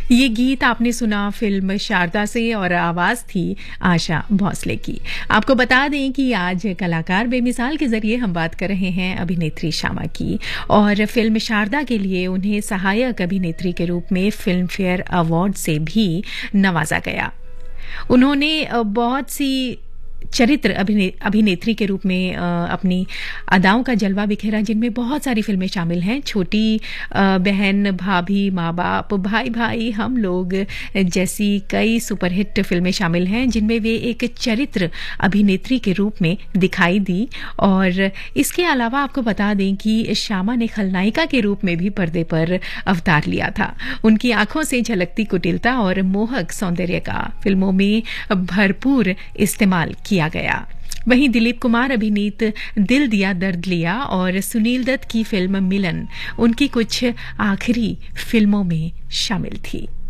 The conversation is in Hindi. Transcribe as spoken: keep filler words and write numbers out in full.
ये गीत आपने सुना फिल्म शारदा से और आवाज थी आशा भोसले की। आपको बता दें कि आज कलाकार बेमिसाल के जरिए हम बात कर रहे हैं अभिनेत्री श्यामा की, और फिल्म शारदा के लिए उन्हें सहायक अभिनेत्री के रूप में फिल्म फेयर अवार्ड से भी नवाजा गया। उन्होंने बहुत सी चरित्र अभिने, अभिनेत्री के रूप में आ, अपनी अदाओं का जलवा बिखेरा, जिनमें बहुत सारी फिल्में शामिल हैं। छोटी आ, बहन, भाभी, माँ बाप, भाई भाई, हम लोग जैसी कई सुपरहिट फिल्में शामिल हैं जिनमें वे एक चरित्र अभिनेत्री के रूप में दिखाई दी। और इसके अलावा आपको बता दें कि श्यामा ने खलनायिका के रूप में भी पर्दे पर अवतार लिया था। उनकी आंखों से झलकती कुटिलता और मोहक सौंदर्य का फिल्मों में भरपूर इस्तेमाल किया गया। वहीं दिलीप कुमार अभिनीत दिल दिया दर्द लिया और सुनील दत्त की फिल्म मिलन उनकी कुछ आखिरी फिल्मों में शामिल थी।